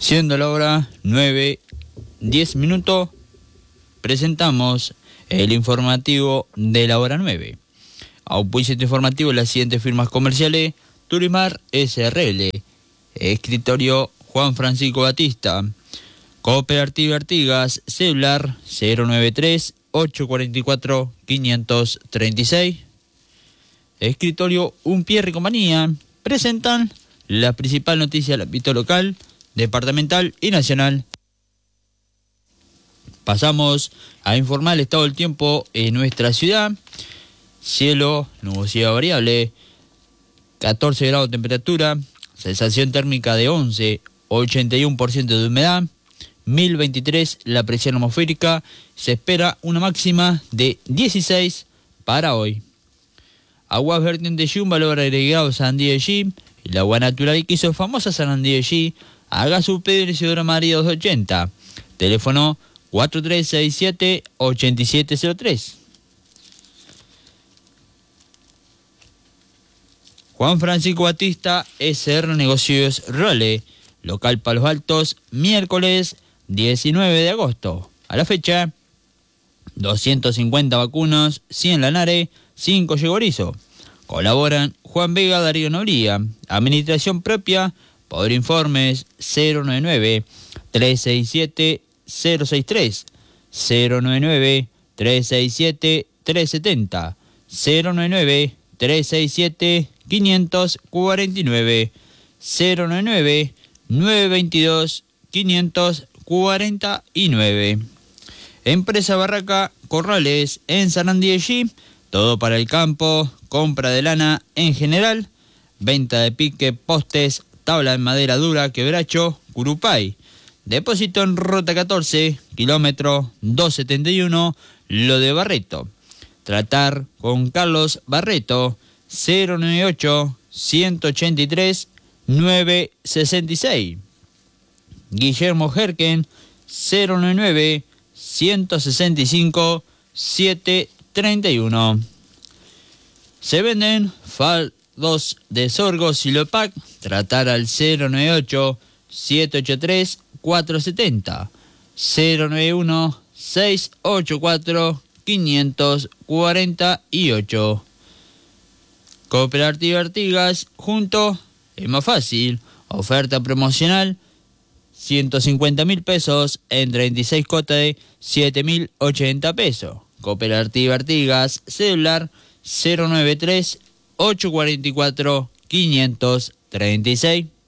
Siendo la hora 9:10, presentamos el informativo de la hora 9. Auspicio este informativo las siguientes firmas comerciales: Turimar SRL, Escritorio Juan Francisco Batista, Cooperativa Artigas, celular 093-844-536, Escritorio Unpierre y Compañía, presentan la principal noticia del ámbito local, departamental y nacional. Pasamos a informar el estado del tiempo en nuestra ciudad. Cielo, nubosidad variable, 14 grados de temperatura, sensación térmica de 11, 81% de humedad, 1023 la presión atmosférica, se espera una máxima de 16 para hoy. Aguas vertientes un valor agregado Sarandí de G, el agua natural que hizo famosa Sarandí de G, haga su pedido en Isidora María 280, teléfono 4367-8703. Juan Francisco Batista, SR Negocios Role, local Palos Altos, miércoles 19 de agosto. A la fecha, 250 vacunos, 100 Lanare, 5 Yegorizo. Colaboran Juan Vega, Darío Nobría. Administración propia, por informes 099-367-063, 099-367-370, 099-367-549, 099-922-549. Empresa Barraca Corrales en Sarandí de G, todo para el campo, compra de lana en general, venta de pique, postes, tabla de madera dura, quebracho, curupay. Depósito en ruta 14, kilómetro 271, lo de Barreto. Tratar con Carlos Barreto, 098-183-966. Guillermo Jerken, 099-165-731. Se venden fardos de sorgo Silopac, tratar al 098-783-470, 091-684-548. Cooperativa Artigas, junto es más fácil. Oferta promocional, 150.000 pesos en 36 cuotas de 7.080 pesos. Cooperativa Artigas, celular 093-844-536.